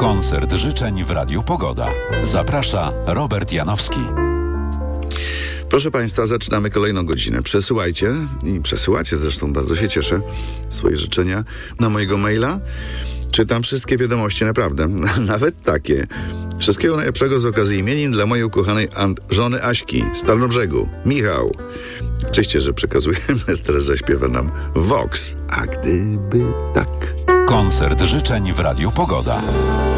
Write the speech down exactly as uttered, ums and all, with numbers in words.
Koncert życzeń w Radiu Pogoda. Zaprasza Robert Janowski. Proszę Państwa, zaczynamy kolejną godzinę. Przesyłajcie i przesyłacie zresztą, bardzo się cieszę, swoje życzenia na mojego maila. Czytam wszystkie wiadomości, naprawdę, nawet takie. Wszystkiego najlepszego z okazji imienin dla mojej ukochanej An- żony Aśki z Tarnobrzegu, Michał. Oczywiście, że przekazujemy, teraz zaśpiewa nam Vox. A gdyby tak... Koncert życzeń w Radiu Pogoda.